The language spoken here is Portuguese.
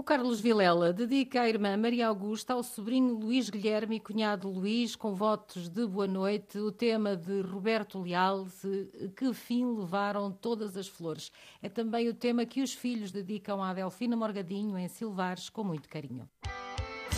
O Carlos Vilela dedica à irmã Maria Augusta, ao sobrinho Luís Guilherme e cunhado Luís, com votos de boa noite, o tema de Roberto Leal, Que fim levaram todas as flores. É também o tema que os filhos dedicam à Delfina Morgadinho, em Silvares, com muito carinho.